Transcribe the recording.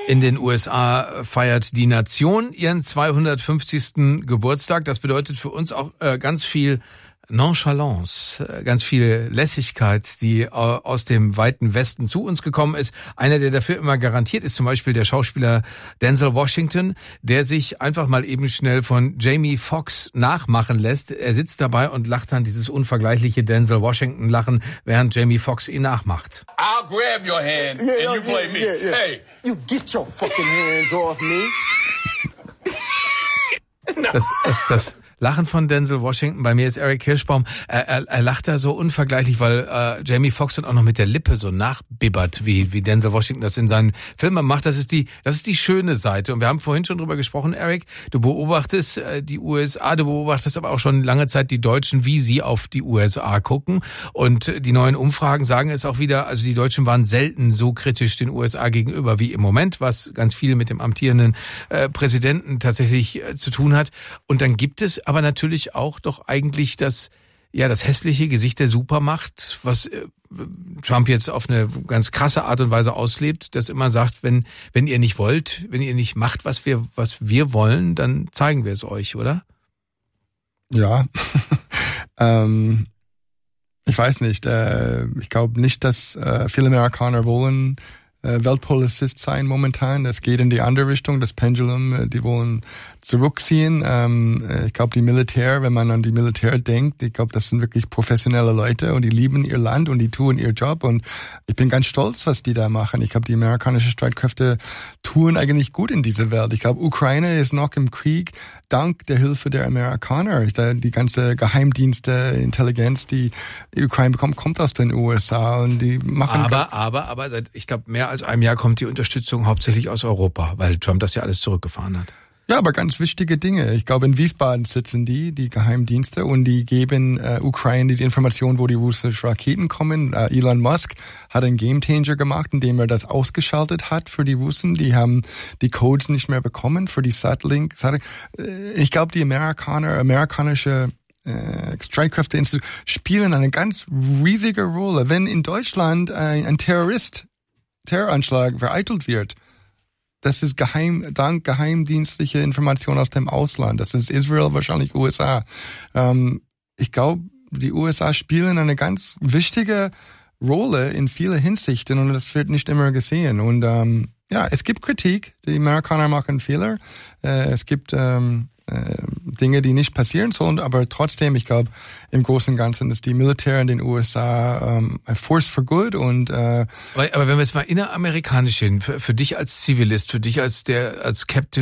In den USA feiert die Nation ihren 250. Geburtstag. Das bedeutet für uns auch ganz viel Nonchalance, ganz viel Lässigkeit, die aus dem weiten Westen zu uns gekommen ist. Einer, der dafür immer garantiert ist, zum Beispiel der Schauspieler Denzel Washington, der sich einfach mal eben schnell von Jamie Foxx nachmachen lässt. Er sitzt dabei und lacht dann dieses unvergleichliche Denzel Washington-Lachen, während Jamie Foxx ihn nachmacht. I'll grab your hand and you play me. Hey, you get your fucking hands off me. Das ist das Lachen von Denzel Washington. Bei mir ist Eric Kirschbaum. Er lacht da so unvergleichlich, weil Jamie Foxx dann auch noch mit der Lippe so nachbibbert, wie Denzel Washington das in seinen Filmen macht. Das ist die schöne Seite. Und wir haben vorhin schon drüber gesprochen, Eric. Du beobachtest die USA, du beobachtest aber auch schon lange Zeit die Deutschen, wie sie auf die USA gucken. Und die neuen Umfragen sagen es auch wieder, also die Deutschen waren selten so kritisch den USA gegenüber wie im Moment, was ganz viel mit dem amtierenden Präsidenten tatsächlich zu tun hat. Und dann gibt es aber natürlich auch doch eigentlich das hässliche Gesicht der Supermacht, was Trump jetzt auf eine ganz krasse Art und Weise auslebt, das immer sagt, wenn ihr nicht wollt, wenn ihr nicht macht, was wir wollen, dann zeigen wir es euch, oder? Ja, ich weiß nicht. Ich glaube nicht, dass viele Amerikaner wollen Weltpolizist sein momentan. Das geht in die andere Richtung, das Pendulum, die wollen zurückziehen. Ich glaube, die Militär, wenn man an die Militär denkt, ich glaube, das sind wirklich professionelle Leute und die lieben ihr Land und die tun ihr Job und ich bin ganz stolz, was die da machen. Ich glaube, die amerikanischen Streitkräfte tun eigentlich gut in dieser Welt. Ich glaube, Ukraine ist noch im Krieg dank der Hilfe der Amerikaner. Die ganze Geheimdienste, Intelligenz, die Ukraine bekommt, kommt aus den USA und die machen aber seit, ich glaube, mehr als einem Jahr kommt die Unterstützung hauptsächlich aus Europa, weil Trump das ja alles zurückgefahren hat. Ja, aber ganz wichtige Dinge. Ich glaube, in Wiesbaden sitzen die Geheimdienste, und die geben Ukraine die Information, wo die russischen Raketen kommen. Elon Musk hat einen Gamechanger gemacht, indem er das ausgeschaltet hat für die Russen. Die haben die Codes nicht mehr bekommen für die Starlink. Ich glaube, die amerikanische Streitkräfte spielen eine ganz riesige Rolle. Wenn in Deutschland ein Terroranschlag vereitelt wird, das ist dank geheimdienstlicher Informationen aus dem Ausland. Das ist Israel, wahrscheinlich USA. Ich glaube, die USA spielen eine ganz wichtige Rolle in vieler Hinsichten und das wird nicht immer gesehen. Und es gibt Kritik. Die Amerikaner machen Fehler. Es gibt Dinge, die nicht passieren sollen, aber trotzdem, ich glaube, im Großen und Ganzen ist die Militär in den USA a force for good und aber wenn wir jetzt mal inneramerikanisch hin, für dich als Zivilist, für dich als Captain